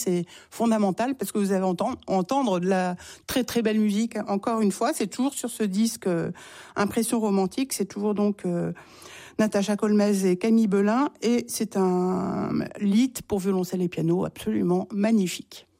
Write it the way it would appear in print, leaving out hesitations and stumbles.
c'est fondamental parce que vous allez entendre de la très très belle musique. Encore une fois, c'est toujours sur ce disque Impression romantique, c'est toujours donc Natacha Colmez et Camille Belin, et c'est un lied pour violoncelle et piano absolument magnifique.